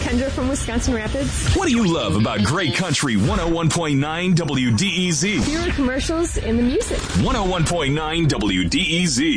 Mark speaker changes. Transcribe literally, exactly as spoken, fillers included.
Speaker 1: Kendra from Wisconsin Rapids.
Speaker 2: What do you love about Great Country one oh one point nine W D E Z?
Speaker 1: Fewer commercials in the music.
Speaker 2: one oh one point nine W D E Z.